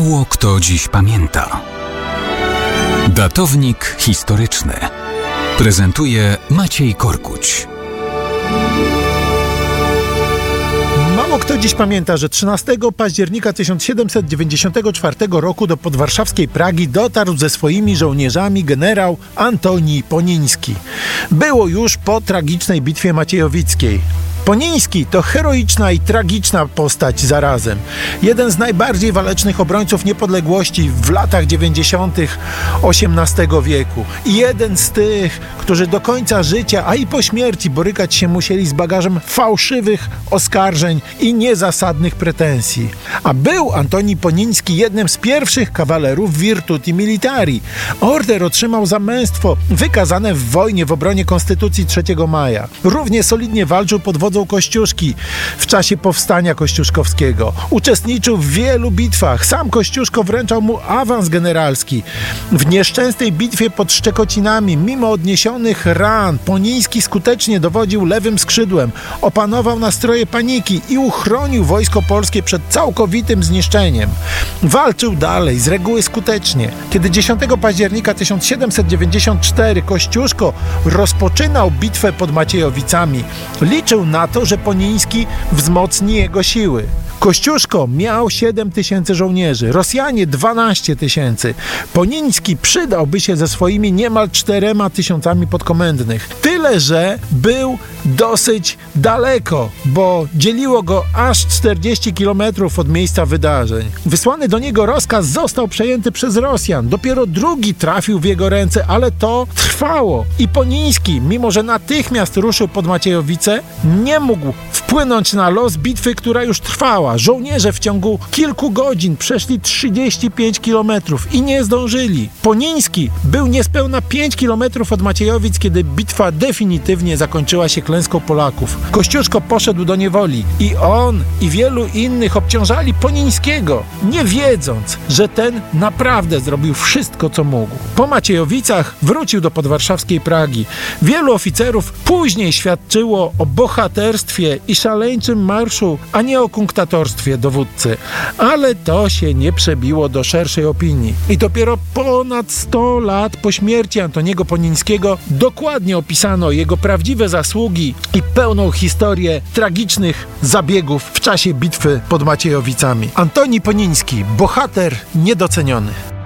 Mało kto dziś pamięta. Datownik historyczny prezentuje Maciej Korkuć. Mało kto dziś pamięta, że 13 października 1794 roku do podwarszawskiej Pragi dotarł ze swoimi żołnierzami generał Antoni Poniński. Było już po tragicznej bitwie maciejowickiej. Poniński to heroiczna i tragiczna postać zarazem. Jeden z najbardziej walecznych obrońców niepodległości w latach 90. XVIII wieku. I jeden z tych, którzy do końca życia, a i po śmierci borykać się musieli z bagażem fałszywych oskarżeń i niezasadnych pretensji. A był Antoni Poniński jednym z pierwszych kawalerów Virtuti Militari. Order otrzymał za męstwo wykazane w wojnie w obronie Konstytucji 3 maja. Równie solidnie walczył pod wodzą Kościuszki w czasie powstania kościuszkowskiego. Uczestniczył w wielu bitwach. Sam Kościuszko wręczał mu awans generalski. W nieszczęsnej bitwie pod Szczekocinami, mimo odniesionych ran, Poniński skutecznie dowodził lewym skrzydłem, opanował nastroje paniki i uchronił wojsko polskie przed całkowitym zniszczeniem. Walczył dalej, z reguły skutecznie. Kiedy 10 października 1794 Kościuszko rozpoczynał bitwę pod Maciejowicami, liczył na to, że Poniński wzmocni jego siły. Kościuszko miał 7 000 żołnierzy, Rosjanie 12 000. Poniński przydałby się ze swoimi niemal 4 000 podkomendnych. Tyle, że był dosyć daleko, bo dzieliło go aż 40 km od miejsca wydarzeń. Wysłany do niego rozkaz został przejęty przez Rosjan. Dopiero drugi trafił w jego ręce, ale to trwało. I Poniński, mimo że natychmiast ruszył pod Maciejowice, nie mógł wpłynąć na los bitwy, która już trwała. Żołnierze w ciągu kilku godzin przeszli 35 km i nie zdążyli. Poniński był niespełna 5 km od Maciejowic, kiedy bitwa definitywnie zakończyła się klęską Polaków. Kościuszko poszedł do niewoli i on i wielu innych obciążali Ponińskiego, nie wiedząc, że ten naprawdę zrobił wszystko, co mógł. Po Maciejowicach wrócił do podwarszawskiej Pragi. Wielu oficerów później świadczyło o bohaterstwie i szaleńczym marszu, a nie o kunktatorstwie dowódcy. Ale to się nie przebiło do szerszej opinii. I dopiero ponad 100 lat po śmierci Antoniego Ponińskiego dokładnie opisano jego prawdziwe zasługi i pełną historię tragicznych zabiegów w czasie bitwy pod Maciejowicami. Antoni Poniński, bohater niedoceniony.